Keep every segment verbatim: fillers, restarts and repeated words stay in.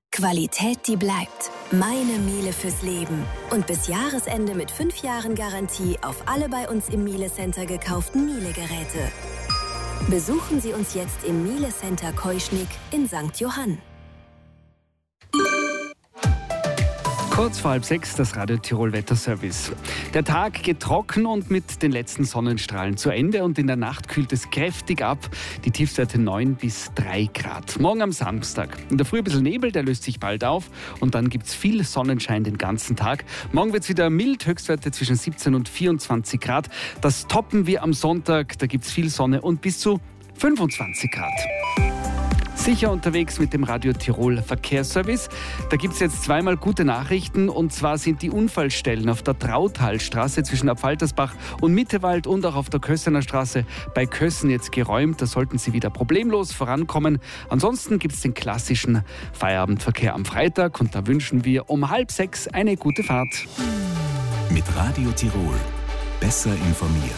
Qualität, die bleibt. Meine Miele fürs Leben. Und bis Jahresende mit fünf Jahren Garantie auf alle bei uns im Miele Center gekauften Miele-Geräte. Besuchen Sie uns jetzt im Miele Center Keuschnick in Sankt Johann. Kurz vor halb sechs, das Radio Tirol Wetterservice. Der Tag geht trocken und mit den letzten Sonnenstrahlen zu Ende und in der Nacht kühlt es kräftig ab. Die Tiefstwerte neun bis drei Grad. Morgen am Samstag. In der Früh ein bisschen Nebel, der löst sich bald auf und dann gibt es viel Sonnenschein den ganzen Tag. Morgen wird es wieder mild, Höchstwerte zwischen siebzehn und vierundzwanzig Grad. Das toppen wir am Sonntag, da gibt es viel Sonne und bis zu fünfundzwanzig Grad. Sicher unterwegs mit dem Radio Tirol Verkehrsservice. Da gibt es jetzt zweimal gute Nachrichten. Und zwar sind die Unfallstellen auf der Trautalstraße zwischen Abfaltersbach und Mittewald und auch auf der Kössener Straße bei Kössen jetzt geräumt. Da sollten Sie wieder problemlos vorankommen. Ansonsten gibt es den klassischen Feierabendverkehr am Freitag. Und da wünschen wir um halb sechs eine gute Fahrt. Mit Radio Tirol besser informiert.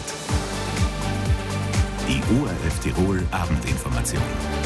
Die O R F Tirol Abendinformation.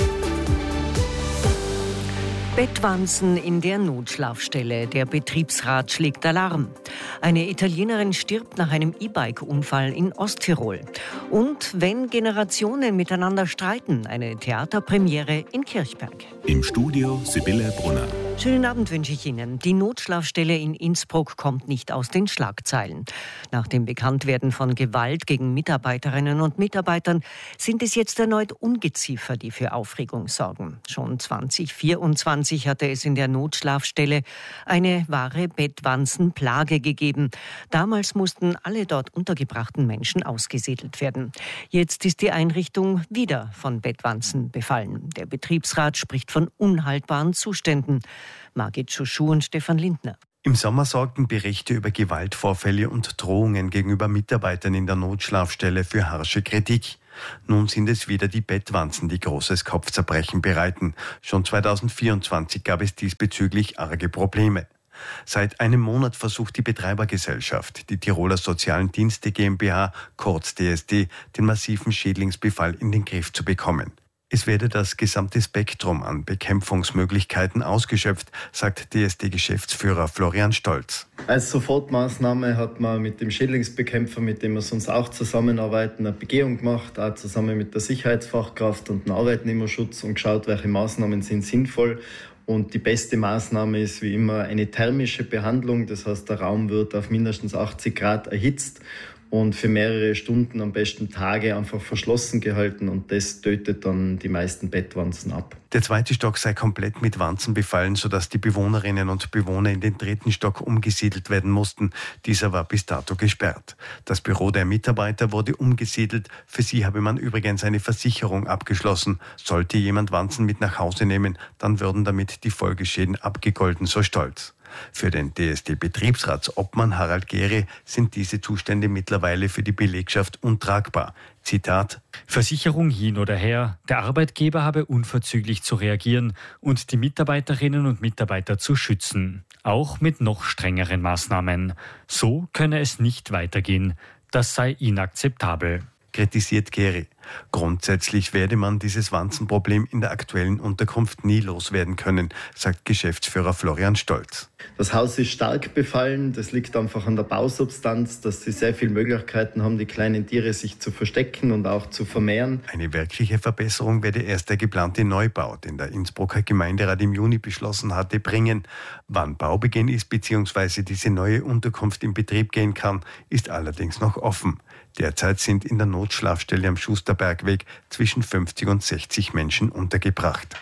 Bettwanzen in der Notschlafstelle. Der Betriebsrat schlägt Alarm. Eine Italienerin stirbt nach einem E-Bike-Unfall in Osttirol. Und wenn Generationen miteinander streiten, eine Theaterpremiere in Kirchberg. Im Studio Sibylle Brunner. Schönen Abend wünsche ich Ihnen. Die Notschlafstelle in Innsbruck kommt nicht aus den Schlagzeilen. Nach dem Bekanntwerden von Gewalt gegen Mitarbeiterinnen und Mitarbeitern sind es jetzt erneut Ungeziefer, die für Aufregung sorgen. Schon zwanzig vierundzwanzig hatte es in der Notschlafstelle eine wahre Bettwanzenplage gegeben. Damals mussten alle dort untergebrachten Menschen ausgesiedelt werden. Jetzt ist die Einrichtung wieder von Bettwanzen befallen. Der Betriebsrat spricht von unhaltbaren Zuständen. Margit Schuschuh und Stefan Lindner. Im Sommer sorgten Berichte über Gewaltvorfälle und Drohungen gegenüber Mitarbeitern in der Notschlafstelle für harsche Kritik. Nun sind es wieder die Bettwanzen, die großes Kopfzerbrechen bereiten. Schon zweitausendvierundzwanzig gab es diesbezüglich arge Probleme. Seit einem Monat versucht die Betreibergesellschaft, die Tiroler Sozialen Dienste GmbH, kurz D S D, den massiven Schädlingsbefall in den Griff zu bekommen. Es werde das gesamte Spektrum an Bekämpfungsmöglichkeiten ausgeschöpft, sagt D S D-Geschäftsführer Florian Stolz. Als Sofortmaßnahme hat man mit dem Schädlingsbekämpfer, mit dem wir sonst auch zusammenarbeiten, eine Begehung gemacht, auch zusammen mit der Sicherheitsfachkraft und dem Arbeitnehmerschutz und geschaut, welche Maßnahmen sind sinnvoll. Und die beste Maßnahme ist wie immer eine thermische Behandlung. Das heißt, der Raum wird auf mindestens achtzig Grad erhitzt und für mehrere Stunden, am besten Tage, einfach verschlossen gehalten. Und das tötet dann die meisten Bettwanzen ab. Der zweite Stock sei komplett mit Wanzen befallen, sodass die Bewohnerinnen und Bewohner in den dritten Stock umgesiedelt werden mussten. Dieser war bis dato gesperrt. Das Büro der Mitarbeiter wurde umgesiedelt. Für sie habe man übrigens eine Versicherung abgeschlossen. Sollte jemand Wanzen mit nach Hause nehmen, dann würden damit die Folgeschäden abgegolten, so Stolz. Für den D S D-Betriebsratsobmann Harald Gehre sind diese Zustände mittlerweile für die Belegschaft untragbar. Zitat: Versicherung hin oder her, der Arbeitgeber habe unverzüglich zu reagieren und die Mitarbeiterinnen und Mitarbeiter zu schützen. Auch mit noch strengeren Maßnahmen. So könne es nicht weitergehen. Das sei inakzeptabel. Kritisiert Gehre. Grundsätzlich werde man dieses Wanzenproblem in der aktuellen Unterkunft nie loswerden können, sagt Geschäftsführer Florian Stolz. Das Haus ist stark befallen. Das liegt einfach an der Bausubstanz, dass sie sehr viele Möglichkeiten haben, die kleinen Tiere sich zu verstecken und auch zu vermehren. Eine wirkliche Verbesserung werde erst der geplante Neubau, den der Innsbrucker Gemeinderat im Juni beschlossen hatte, bringen. Wann Baubeginn ist bzw. diese neue Unterkunft in Betrieb gehen kann, ist allerdings noch offen. Derzeit sind in der Notschlafstelle am Schusterbergweg zwischen fünfzig und sechzig Menschen untergebracht.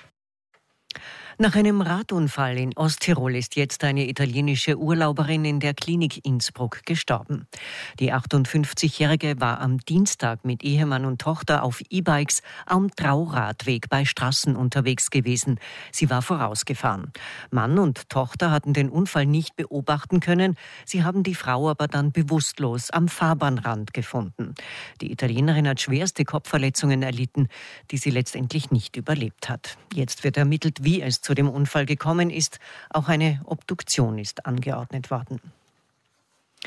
Nach einem Radunfall in Osttirol ist jetzt eine italienische Urlauberin in der Klinik Innsbruck gestorben. Die achtundfünfzigjährige war am Dienstag mit Ehemann und Tochter auf E-Bikes am Trauradweg bei Strassen unterwegs gewesen. Sie war vorausgefahren. Mann und Tochter hatten den Unfall nicht beobachten können. Sie haben die Frau aber dann bewusstlos am Fahrbahnrand gefunden. Die Italienerin hat schwerste Kopfverletzungen erlitten, die sie letztendlich nicht überlebt hat. Jetzt wird ermittelt, wie es zu dem Unfall gekommen ist. Auch eine Obduktion ist angeordnet worden.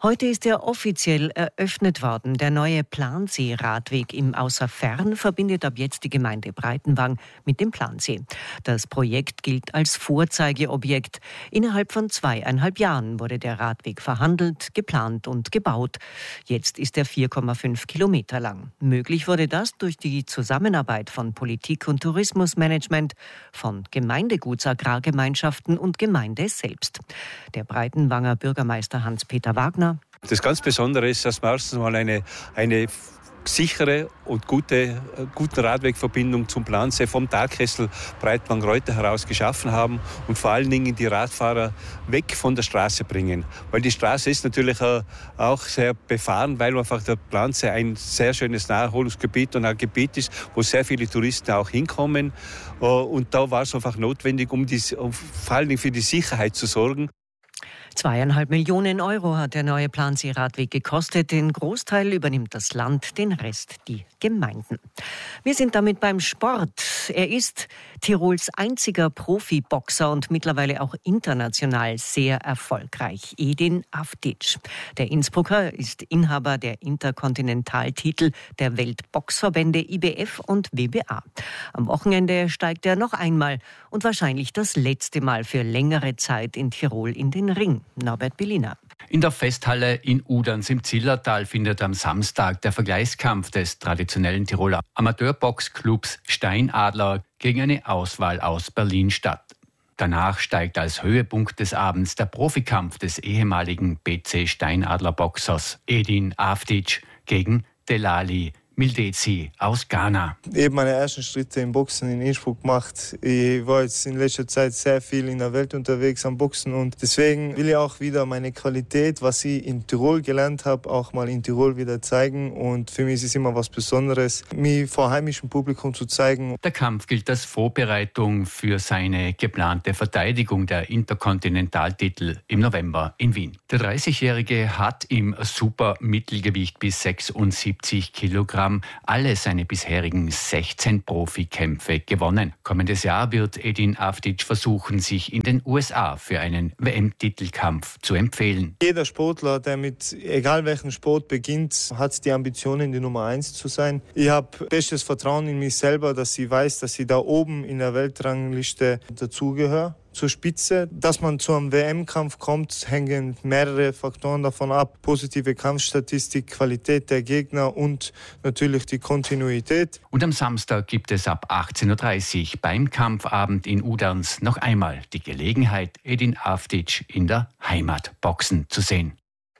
Heute ist er offiziell eröffnet worden. Der neue Plansee-Radweg im Außerfern verbindet ab jetzt die Gemeinde Breitenwang mit dem Plansee. Das Projekt gilt als Vorzeigeobjekt. Innerhalb von zweieinhalb Jahren wurde der Radweg verhandelt, geplant und gebaut. Jetzt ist er vier Komma fünf Kilometer lang. Möglich wurde das durch die Zusammenarbeit von Politik und Tourismusmanagement, von Gemeindegutsagrargemeinschaften und Gemeinde selbst. Der Breitenwanger Bürgermeister Hans-Peter Wagner: Das ganz Besondere ist, dass wir erstens mal eine, eine sichere und gute guten Radwegverbindung zum Plansee vom Talkessel Breitenwang-Reuter heraus geschaffen haben und vor allen Dingen die Radfahrer weg von der Straße bringen. Weil die Straße ist natürlich auch sehr befahren, weil einfach der Plansee ein sehr schönes Naherholungsgebiet und ein Gebiet ist, wo sehr viele Touristen auch hinkommen. Und da war es einfach notwendig, um, die, um vor allen Dingen für die Sicherheit zu sorgen. Zweieinhalb Millionen Euro hat der neue Plansee-Radweg gekostet. Den Großteil übernimmt das Land, den Rest die Gemeinden. Wir sind damit beim Sport. Er ist Tirols einziger Profiboxer und mittlerweile auch international sehr erfolgreich. Edin Avdic. Der Innsbrucker ist Inhaber der Interkontinentaltitel der Weltboxverbände I B F und W B A. Am Wochenende steigt er noch einmal und wahrscheinlich das letzte Mal für längere Zeit in Tirol in den Ring. Norbert Billiner. In der Festhalle in Udans im Zillertal findet am Samstag der Vergleichskampf des traditionellen Tiroler Amateurboxclubs Steinadler gegen eine Auswahl aus Berlin statt. Danach steigt als Höhepunkt des Abends der Profikampf des ehemaligen B C Steinadler-Boxers Edin Avdic gegen Delali Mildezi aus Ghana. Ich habe meine ersten Schritte im Boxen in Innsbruck gemacht. Ich war jetzt in letzter Zeit sehr viel in der Welt unterwegs am Boxen und deswegen will ich auch wieder meine Qualität, was ich in Tirol gelernt habe, auch mal in Tirol wieder zeigen. Und für mich ist es immer was Besonderes, mich vor heimischem Publikum zu zeigen. Der Kampf gilt als Vorbereitung für seine geplante Verteidigung der Interkontinentaltitel im November in Wien. Der dreißigjährige hat im Supermittelgewicht bis sechsundsiebzig Kilogramm alle seine bisherigen sechzehn Profikämpfe gewonnen. Kommendes Jahr wird Edin Avdic versuchen, sich in den U S A für einen W M-Titelkampf zu empfehlen. Jeder Sportler, der mit egal welchem Sport beginnt, hat die Ambitionen, die Nummer eins zu sein. Ich habe bestes Vertrauen in mich selber, dass ich weiß, dass ich da oben in der Weltrangliste dazugehöre. Zur Spitze. Dass man zu einem W M-Kampf kommt, hängen mehrere Faktoren davon ab. Positive Kampfstatistik, Qualität der Gegner und natürlich die Kontinuität. Und am Samstag gibt es ab achtzehn Uhr dreißig beim Kampfabend in Udans noch einmal die Gelegenheit, Edin Avdic in der Heimat boxen zu sehen.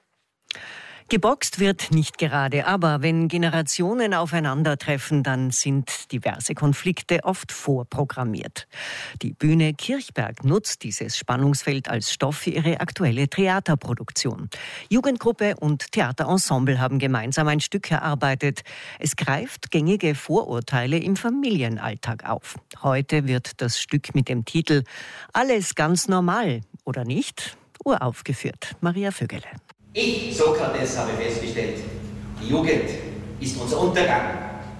Geboxt wird nicht gerade, aber wenn Generationen aufeinandertreffen, dann sind diverse Konflikte oft vorprogrammiert. Die Bühne Kirchberg nutzt dieses Spannungsfeld als Stoff für ihre aktuelle Theaterproduktion. Jugendgruppe und Theaterensemble haben gemeinsam ein Stück erarbeitet. Es greift gängige Vorurteile im Familienalltag auf. Heute wird das Stück mit dem Titel »Alles ganz normal, oder nicht?« uraufgeführt. Maria Vögele. Ich, Sokrates, habe festgestellt, die Jugend ist unser Untergang.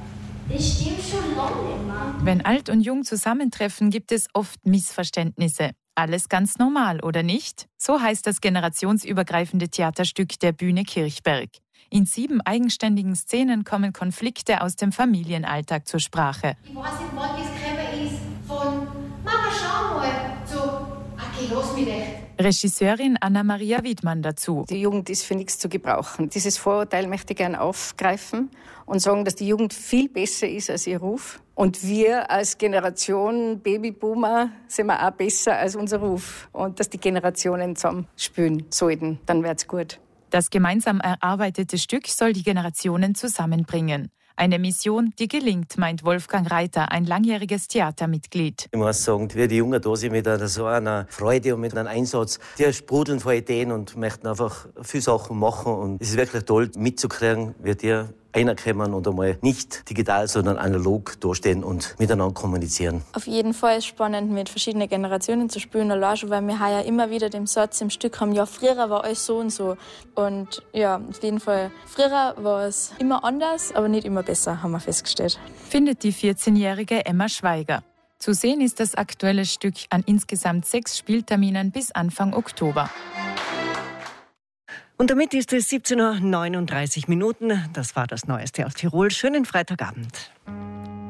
Das stimmt schon lange immer. Wenn alt und jung zusammentreffen, gibt es oft Missverständnisse. Alles ganz normal, oder nicht? So heißt das generationsübergreifende Theaterstück der Bühne Kirchberg. In sieben eigenständigen Szenen kommen Konflikte aus dem Familienalltag zur Sprache. Ich weiß nicht, wann das gekommen ist. Von Mama, schau mal, zu okay, lass mich recht. Regisseurin Anna-Maria Wiedmann dazu. Die Jugend ist für nichts zu gebrauchen. Dieses Vorurteil möchte ich gerne aufgreifen und sagen, dass die Jugend viel besser ist als ihr Ruf. Und wir als Generation Babyboomer sind wir auch besser als unser Ruf. Und dass die Generationen zusammen spielen sollten, dann wird's gut. Das gemeinsam erarbeitete Stück soll die Generationen zusammenbringen. Eine Mission, die gelingt, meint Wolfgang Reiter, ein langjähriges Theatermitglied. Ich muss sagen, wie die Jungen da sind mit einer, so einer Freude und mit einem Einsatz, die sprudeln vor Ideen und möchten einfach viele Sachen machen. Und es ist wirklich toll, mitzukriegen, wie die reinkommen und einmal nicht digital, sondern analog dastehen und miteinander kommunizieren. Auf jeden Fall ist es spannend, mit verschiedenen Generationen zu spielen, allein schon, weil wir ja immer wieder den Satz im Stück haben, ja, früher war alles so und so. Und ja, auf jeden Fall, früher war es immer anders, aber nicht immer besser, haben wir festgestellt. Findet die vierzehnjährige Emma Schweiger. Zu sehen ist das aktuelle Stück an insgesamt sechs Spielterminen bis Anfang Oktober. Und damit ist es siebzehn Uhr neununddreißig Minuten. Das war das Neueste aus Tirol. Schönen Freitagabend.